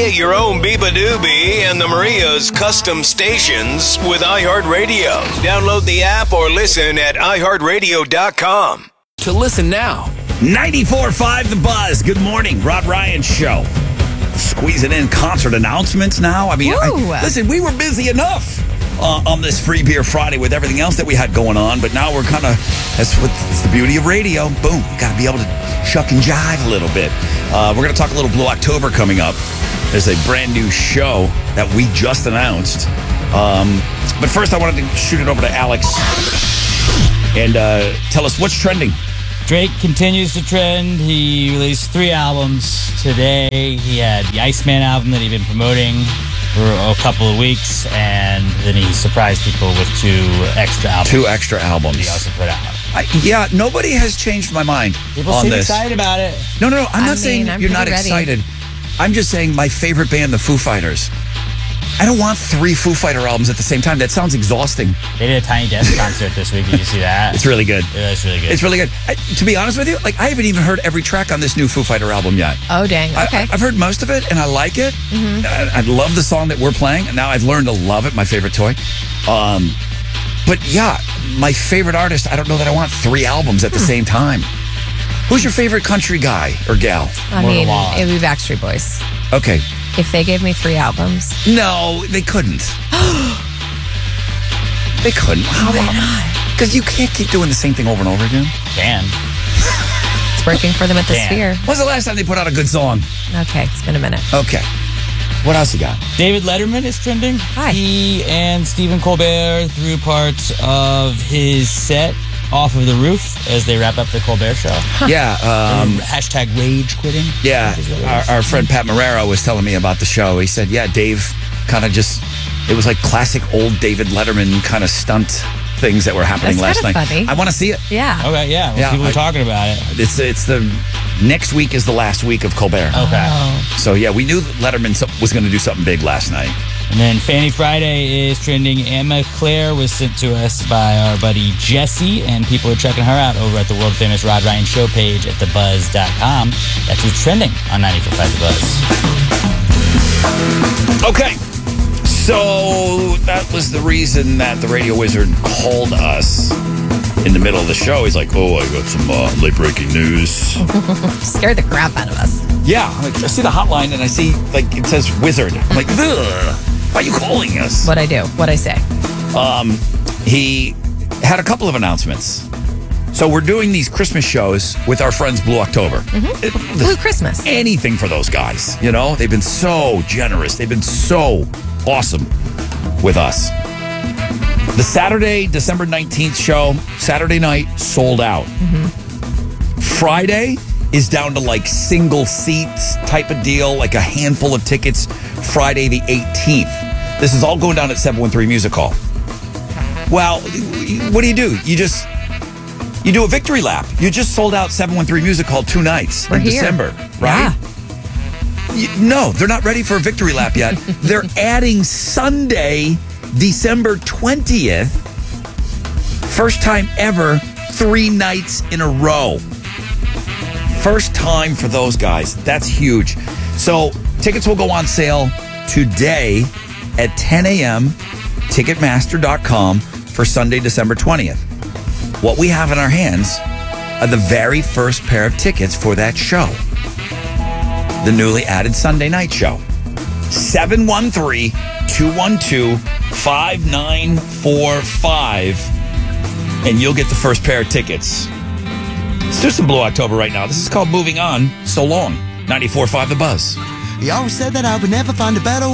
Create your own Biba Doobie and the Maria's custom stations with iHeartRadio. Download the app or listen at iHeartRadio.com. To listen now. 94.5 The Buzz. Good morning. Rod Ryan Show. Squeezing in concert announcements now. I mean, listen, we were busy enough on this Free Beer Friday with everything else that we had going on, but now we're kind of, it's the beauty of radio. Boom. Got to be able to shuck and jive a little bit. We're going to talk a little Blue October coming up. There's a brand new show that we just announced. But first, I wanted to shoot it over to Alex and tell us what's trending. Drake continues to trend. He released 3 albums today. He had the Iceman album that he'd been promoting for a couple of weeks, and then he surprised people with 2 extra albums. 2 extra albums. He also put out. Nobody has changed my mind People on seem this. excited about it. No, I'm not saying you're not ready. excited. I'm just saying my favorite band, the Foo Fighters. I don't want 3 Foo Fighter albums at the same time. That sounds exhausting. They did a Tiny Desk concert this week. Did you see that? It's really good. Yeah, it's really good. It's really good. To be honest with you, I haven't even heard every track on this new Foo Fighter album yet. Oh, dang. Okay. I've heard most of it, and I like it. Mm-hmm. I love the song that we're playing, and now I've learned to love it, my favorite toy. But yeah, my favorite artist, I don't know that I want 3 albums at the same time. Who's your favorite country guy or gal? I mean, it would be Backstreet Boys. Okay. If they gave me 3 albums. No, they couldn't. They couldn't. Why not? Because you can't keep doing the same thing over and over again. Can. It's working for them at the Sphere. When's the last time they put out a good song? Okay, it's been a minute. Okay. What else you got? David Letterman is trending. Hi. He and Stephen Colbert threw parts of his set off of the roof as they wrap up the Colbert Show. Yeah. Hashtag rage quitting. Yeah. Our friend Pat Marrero was telling me about the show. He said, yeah, Dave kind of just, it was like classic old David Letterman kind of stunt things that were happening last night. Funny. I want to see it. Yeah. Okay, yeah. Well, people are talking about it. It's the next week is the last week of Colbert. Okay. So yeah, we knew Letterman was going to do something big last night. And then Fanny Friday is trending. Emma Claire was sent to us by our buddy Jesse, and people are checking her out over at the world famous Rod Ryan Show page at thebuzz.com. That's what's trending on 94.5 The Buzz. Okay. So that was the reason that the radio wizard called us in the middle of the show. He's like, oh, I got some late breaking news. Scared the crap out of us. Yeah, I see the hotline and I see, it says wizard. I'm like, ugh, why are you calling us? What'd I do? What'd I say? He had a couple of announcements. So we're doing these Christmas shows with our friends Blue October. Mm-hmm. Blue Christmas. Anything for those guys, you know? They've been so generous. They've been so awesome with us. The Saturday, December 19th show, Saturday night, sold out. Mm-hmm. Friday is down to single seats type of deal, like a handful of tickets, Friday the 18th. This is all going down at 713 Music Hall. Well, what do? You do a victory lap. You just sold out 713 Music Hall 2 nights in December, right? Yeah. No, they're not ready for a victory lap yet. They're adding Sunday, December 20th. First time ever, 3 nights in a row. First time for those guys. That's huge. So tickets will go on sale today at 10 a.m. Ticketmaster.com for Sunday, December 20th. What we have in our hands are the very first pair of tickets for that show. The newly added Sunday night show. 713-212-5945. And you'll get the first pair of tickets. Let's do some Blue October right now. This is called Moving On. So long. 94.5 The Buzz. You always said that I would never find a better